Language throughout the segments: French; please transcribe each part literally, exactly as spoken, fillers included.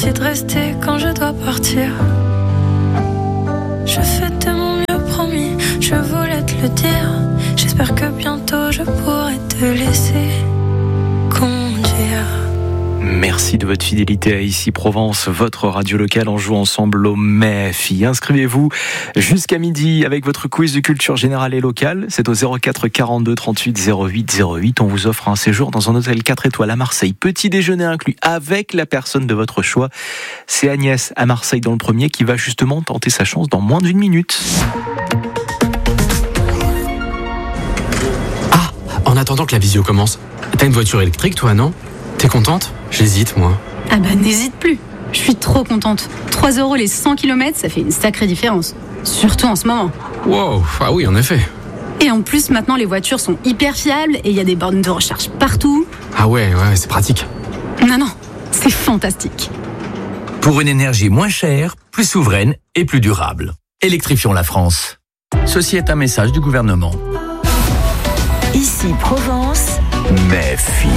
Merci de rester quand je dois partir. Je fais de mon mieux, promis, je voulais te le dire. J'espère que bientôt je pourrai te laisser conduire. Merci de votre fidélité à Ici Provence, votre radio locale. On joue ensemble au M E F I. Inscrivez-vous jusqu'à midi avec votre quiz de culture générale et locale. C'est au zéro quatre quarante-deux trente-huit zéro huit zéro huit. On vous offre un séjour dans un hôtel quatre étoiles à Marseille. Petit déjeuner inclus avec la personne de votre choix. C'est Agnès à Marseille dans le premier qui va justement tenter sa chance dans moins d'une minute. Ah, en attendant que la visio commence, t'as une voiture électrique toi, non ? T'es contente ? J'hésite, moi. Ah bah n'hésite plus. Je suis trop contente. trois euros les cent kilomètres, ça fait une sacrée différence. Surtout en ce moment. Wow, ah oui, en effet. Et en plus, maintenant, les voitures sont hyper fiables et il y a des bornes de recharge partout. Ah ouais, ouais, c'est pratique. Non, non, c'est fantastique. Pour une énergie moins chère, plus souveraine et plus durable. Électrifions la France. Ceci est un message du gouvernement. Ici Provence. M E F I.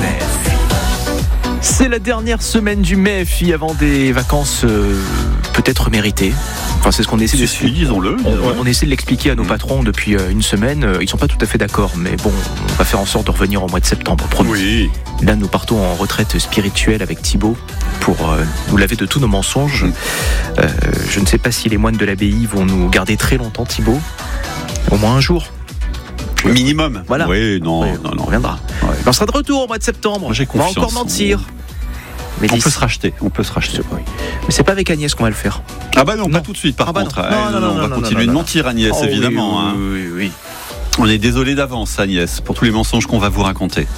C'est la dernière semaine du M E F I avant des vacances euh, peut-être méritées. Enfin, c'est ce qu'on essaie de si, disons-le. On, on essaie de l'expliquer à nos patrons depuis euh, une semaine. Ils sont pas tout à fait d'accord, mais bon, on va faire en sorte de revenir au mois de septembre, promis. Oui. Là, nous partons en retraite spirituelle avec Thibaut pour euh, nous laver de tous nos mensonges. Mmh. Euh, je ne sais pas si les moines de l'abbaye vont nous garder très longtemps, Thibaut. Au moins un jour. Minimum. Voilà. Oui, non, oui, non, non. On reviendra. Ouais. On sera de retour au mois de septembre. J'ai on va confiance. encore mentir. On, Mais on d'ici... peut se racheter. On peut se racheter. Oui. Mais c'est pas avec Agnès qu'on va le faire. Ah bah non, non. pas tout de suite par ah bah contre. Non. Ah, Non, non, non, on va non, continuer non, non, de mentir, Agnès, oh, évidemment. Oui, hein. oui, oui, oui. On est désolé d'avance, Agnès, pour tous les mensonges qu'on va vous raconter.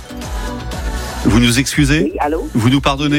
Vous nous excusez ? Oui, allô ? Vous nous pardonnez ?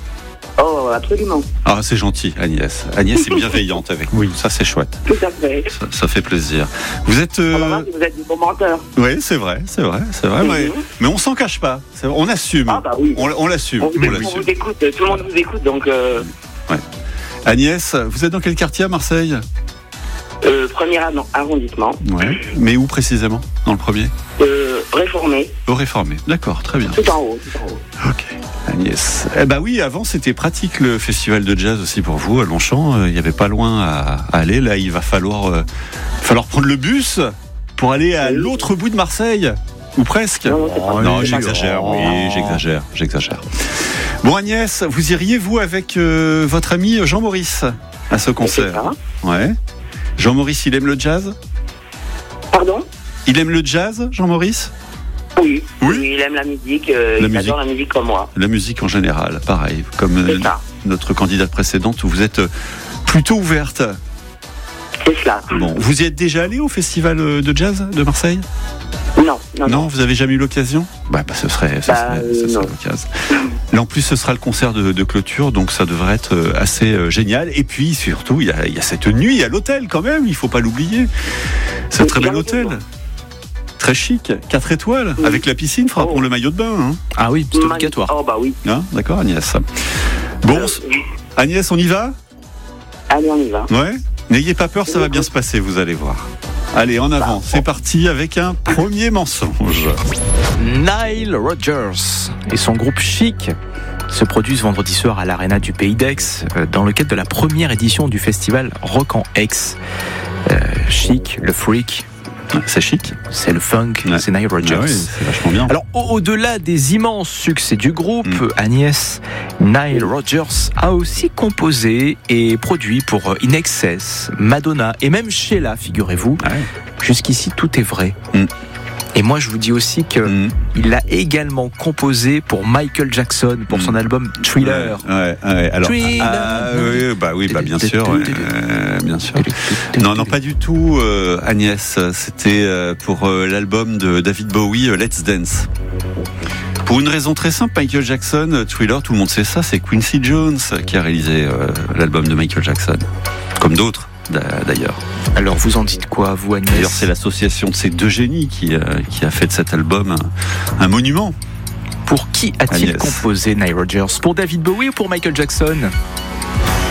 Oh, absolument. Ah, c'est gentil, Agnès. Agnès est bienveillante avec nous. Ça, c'est chouette. Tout à fait. Ça, ça fait plaisir. Vous êtes... Euh... Oh là là, vous êtes du bon menteur. Oui, c'est vrai, c'est vrai, c'est vrai. Mm-hmm. Mais, mais on s'en cache pas. C'est vrai, on assume. Ah bah oui. On, on l'assume. On, vous, on on l'assume. vous écoute, tout le monde vous écoute, donc... Euh... Ouais. Agnès, vous êtes dans quel quartier à Marseille ? Euh, premier arrondissement. Ouais. Mais où précisément ? Dans le premier ? euh, Réformé. Au Réformé. D'accord, très bien. Tout en haut, tout en haut. Ok. Agnès. Eh bah oui, avant c'était pratique le festival de jazz aussi pour vous à Longchamp. Il n'y avait pas loin à, à aller. Là, il va falloir, euh, falloir prendre le bus pour aller à oui. l'autre bout de Marseille. Ou presque. Non, oh, non j'exagère. Oh. Oui, j'exagère. J'exagère. Bon, Agnès, vous iriez, vous, avec euh, votre ami Jean-Maurice à ce concert ? Ouais. Jean-Maurice, il aime le jazz ? Pardon ? Il aime le jazz, Jean-Maurice ? Oui. Oui. Oui, il aime la musique. Euh, la il musique. adore la musique comme moi. La musique en général, pareil. Comme euh, notre candidate précédente, où vous êtes plutôt ouverte. C'est cela. Bon, vous y êtes déjà allé au festival de jazz de Marseille ? Non, non, non. Non, vous avez jamais eu l'occasion ? Bah, bah, ce serait, ce bah, serait, ce euh, serait l'occasion. Là, en plus, ce sera le concert de, de clôture, donc ça devrait être assez euh, génial. Et puis, surtout, il y a, il y a cette nuit à l'hôtel quand même, il faut pas l'oublier. C'est un très bel hôtel. Très chic, quatre étoiles, oui. Avec la piscine, frappons oh. le maillot de bain. Hein. Ah oui, c'est obligatoire. Oh bah oui. Hein, d'accord, Agnès. Bon, euh, Agnès, on y va ? Allez, on y va. Ouais. N'ayez pas peur, ça va bien se passer, vous allez voir. Allez, en avant, bah, c'est parti avec un premier mensonge. Nile Rodgers et son groupe Chic se produisent vendredi soir à l'Arena du Pays d'Aix dans le cadre de la première édition du festival Rock en Aix. Euh, Chic, le freak. C'est chic, c'est le funk, ouais. C'est Nile Rodgers. Ah oui, c'est vachement bien. Alors, au-delà des immenses succès du groupe, mm. Agnès, Nile Rodgers a aussi composé et produit pour In Excess, Madonna et même Sheila, figurez-vous. Ah ouais. Jusqu'ici, tout est vrai. Mm. Et moi, je vous dis aussi qu'il mm. a également composé pour Michael Jackson, pour mm. son album Thriller. Ouais, ouais, ouais. Alors, Thriller. Ah, oui, bah oui, bah bien sûr, ouais, euh, bien sûr. Non, non, pas du tout, euh, Agnès. C'était euh, pour euh, l'album de David Bowie, euh, Let's Dance. Pour une raison très simple, Michael Jackson, Thriller, tout le monde sait ça, c'est Quincy Jones qui a réalisé euh, l'album de Michael Jackson, comme d'autres. D'ailleurs. Alors vous en dites quoi, vous, Agnès ? D'ailleurs, c'est l'association de ces deux génies qui, euh, qui a fait de cet album un, un monument. Pour qui a-t-il Agnès. composé Nile Rodgers ? Pour David Bowie ou pour Michael Jackson ?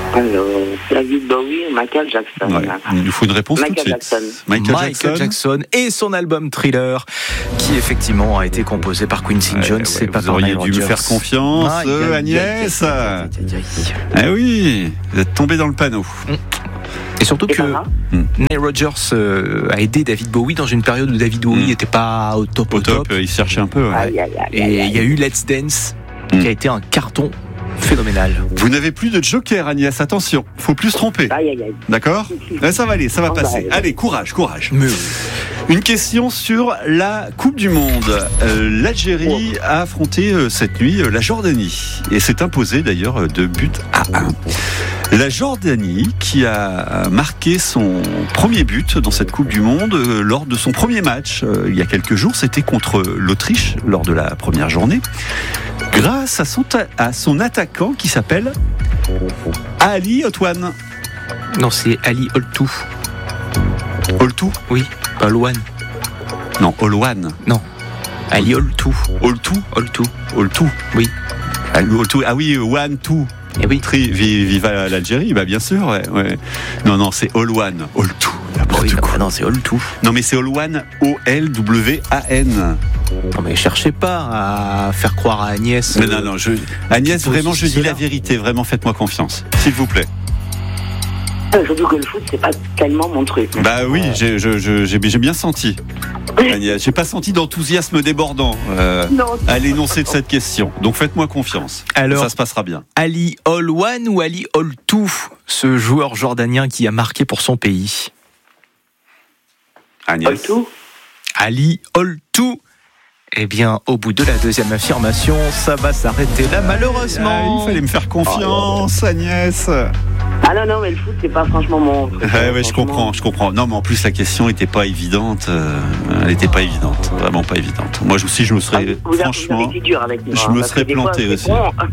Alors, David Bowie, Michael Jackson. Ouais. Il nous faut une réponse Michael tout de Jackson. suite. Michael, Michael Jackson. Jackson et son album Thriller, qui effectivement a été composé par Quincy Ouais, Jones. ouais, c'est pas vous par auriez Nile dû me Rodgers. faire confiance, Aïe, euh, aïe, aïe, Agnès. aïe, aïe, aïe, aïe. Eh oui, vous êtes tombé dans le panneau. Et surtout C'est que pas grave. Nile Rodgers euh, a aidé David Bowie dans une période où David Bowie Mm. n'était pas au top Au au top, top. euh, il cherchait un peu. ouais. Aïe, aïe, aïe, Et aïe, il y a aïe. eu Let's Dance, Mm. qui a été un carton phénoménal. Vous n'avez plus de joker, Agnès. Attention, faut plus se tromper. Aïe, aïe, aïe. D'accord Ouais, ça va aller, ça va On va passer. aller. Allez, courage, courage. Mais Une question sur la Coupe du Monde. Euh, L'Algérie a affronté euh, cette nuit euh, la Jordanie et s'est imposée d'ailleurs euh, de but à un. La Jordanie qui a marqué son premier but dans cette Coupe du Monde euh, lors de son premier match euh, il y a quelques jours, c'était contre l'Autriche lors de la première journée, grâce à son, ta- à son attaquant qui s'appelle Ali Otwan. non, c'est Ali Oltou. Oltou Oui, pas Loan. Non, Olwan. Ali Oltou. Oltou Oltou. Oltou. Oui. Ah, Oltou. Ah oui, One, Two. Et oui. Tri, vi- viva l'Algérie, bah bien sûr, ouais, ouais. Non, non, c'est Olwan, Oltou. n'importe Oui, non, quoi. bah non, c'est Oltou. Non, mais c'est Olwan, O L W A N. Non, mais cherchez pas à faire croire à Agnès. Non, euh, non, non, je... Agnès, faut vraiment, je aussi dis la cela. vérité, vraiment, faites-moi confiance, s'il vous plaît. Ah, surtout que le foot, c'est pas tellement mon truc. Bah oui, j'ai, je- je- j'ai, j'ai bien senti. Agnès, j'ai pas senti d'enthousiasme débordant euh, Non, à l'énoncé de cette question. Donc faites-moi confiance. Alors, ça se passera bien. Ali Olwan ou Ali Oltou, ce joueur jordanien qui a marqué pour son pays. Agnès. tout. Ali Oltou. Eh bien, au bout de la deuxième affirmation, ça va s'arrêter là, Ah, malheureusement. il fallait me faire confiance, Agnès. Ah non, non, mais le foot, c'est pas franchement mon. Ouais, ouais, je comprends, je comprends. Non, mais en plus, la question n'était pas évidente. euh, elle n'était pas évidente. Vraiment pas évidente. Moi aussi, je me Ah, serais, vous, vous avez- franchement. vous avez été dur avec moi, je hein, me parce serais que des fois, planté c'est aussi.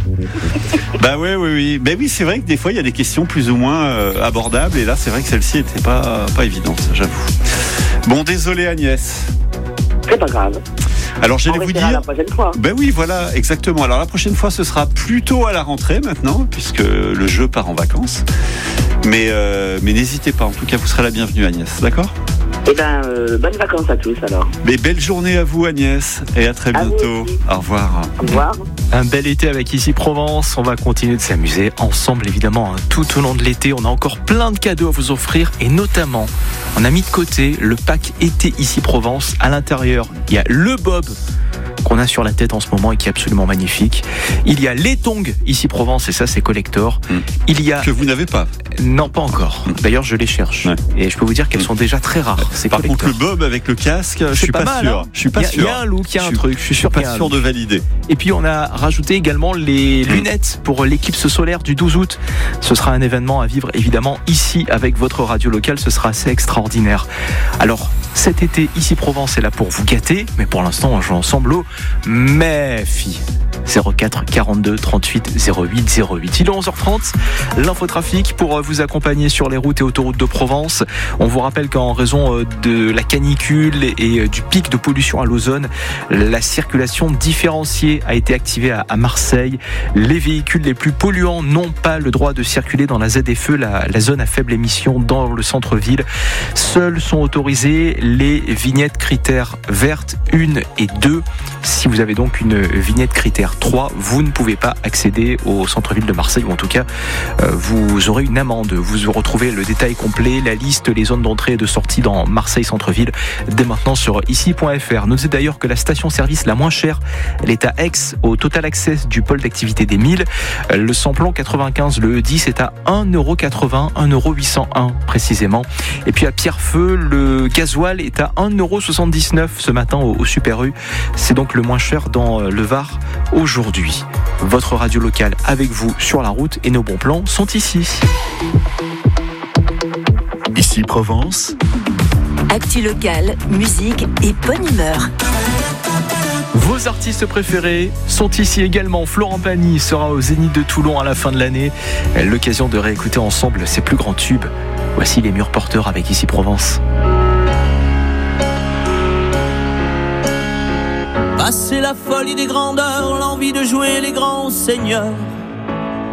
bon. Bah oui, oui, oui. Ben oui, c'est vrai que des fois, il y a des questions plus ou moins euh, abordables. Et là, c'est vrai que celle-ci n'était pas, pas évidente, j'avoue. Bon, désolé, Agnès. C'est pas grave. Alors, On j'allais vous restera dire. la prochaine fois. Ben oui, voilà, exactement. Alors, la prochaine fois, ce sera plutôt à la rentrée maintenant, puisque le jeu part en vacances. Mais, euh, mais n'hésitez pas. En tout cas, vous serez la bienvenue, Agnès. D'accord ? Eh ben, euh, bonnes vacances à tous alors. Mais belle journée à vous, Agnès, et à très À vous bientôt. aussi. Au revoir. Au revoir. Un bel été avec Ici Provence. On va continuer de s'amuser ensemble, évidemment, hein, tout au long de l'été. On a encore plein de cadeaux à vous offrir et notamment, on a mis de côté le pack été Ici Provence. À l'intérieur, il y a le bob qu'on a sur la tête en ce moment et qui est absolument magnifique. Il y a les tongs Ici Provence et ça, c'est collector. Mm. Il y a... Que vous n'avez pas. Non, pas encore. D'ailleurs, je les cherche. Ouais. Et je peux vous dire qu'elles sont déjà très rares. C'est Par contre, collector. le bob avec le casque, je C'est suis pas pas, mal, sûr. hein. Je suis pas Il y a- sûr. il y a un look, il y a un Je suis- truc. Je suis Je suis sûr qu'il y a pas un sûr look. de valider. Et puis on a rajouté également les lunettes pour l'éclipse solaire du douze août. Ce sera un événement à vivre évidemment ici avec votre radio locale. Ce sera assez extraordinaire. Alors cet été, Ici Provence est là pour vous gâter. Mais pour l'instant, on joue ensemble au Méfi. zéro quatre quarante-deux trente-huit zéro huit zéro huit. Il est onze heures trente. L'infotrafic pour vous accompagner sur les routes et autoroutes de Provence. On vous rappelle qu'en raison de la canicule et du pic de pollution à l'ozone, la circulation différenciée a été activée à Marseille. Les véhicules les plus polluants n'ont pas le droit de circuler dans la Z F E, la, la zone à faible émission dans le centre-ville. Seules sont autorisées les vignettes critères vertes un et deux. Si vous avez donc une vignette critère trois, vous ne pouvez pas accéder au centre-ville de Marseille, ou en tout cas, euh, vous aurez une amende. Vous retrouvez le détail complet, la liste, les zones d'entrée et de sortie dans Marseille centre-ville dès maintenant sur ici point f r. Notez d'ailleurs que la station-service la moins chère, elle est à Aix, au Total Access du pôle d'activité des Milles. Le samplon quatre-vingt-quinze, le E dix, est à un euro quatre-vingts, un euro huit cent un précisément. Et puis à Pierrefeu, le gasoil est à un euro soixante-dix-neuf ce matin au, au Super U. C'est donc le moins cher dans le Var aujourd'hui. Votre radio locale avec vous sur la route et nos bons plans sont ici. Ici Provence. Actu locale, musique et bonne humeur. Vos artistes préférés sont ici également. Florent Pagny sera au Zénith de Toulon à la fin de l'année. L'occasion de réécouter ensemble ses plus grands tubes. Voici les murs porteurs avec Ici Provence. Passer la folie des grandeurs, l'envie de jouer les grands seigneurs.